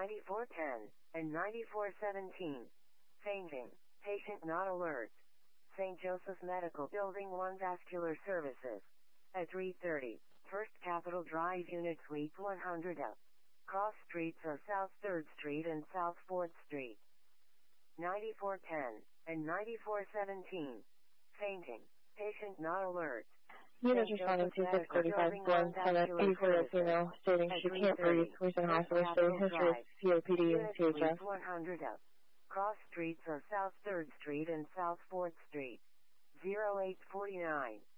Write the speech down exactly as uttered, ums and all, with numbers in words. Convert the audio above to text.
ninety-four ten, and ninety-four seventeen. Fainting. Patient not alert. Saint Joseph's Medical Building one Vascular Services. At three thirty. First Capitol Drive Unit Suite one hundred F. Cross streets are South third Street and South fourth Street. ninety-four ten, and ninety-four seventeen. Fainting. Patient not alert. Unit responding to six thirty-five Glen Summit, eighty-four female, stating she can't breathe, recent hospital stay, history of C O P D and C H F. one hundred F. Cross streets are South third Street and South fourth Street. zero eight four nine.